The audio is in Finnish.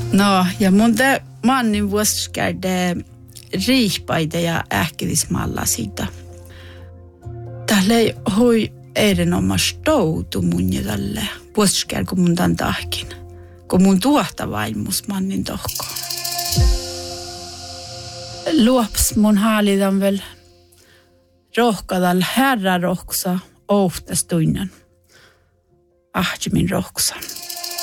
No, ja mun mannin vuosikäydä riihpaita ja ähkivismalla siitä. Tällä ei hoi erinomaisesti toutu mun ja tälle vuosikäydä, kun mun tämän tahkin. Kun mun tuohta vaimus mannin tohkoon. Luops mun haalitan vielä rohkadal herra rohksa ohtastunnan. Ahtimin rohksa.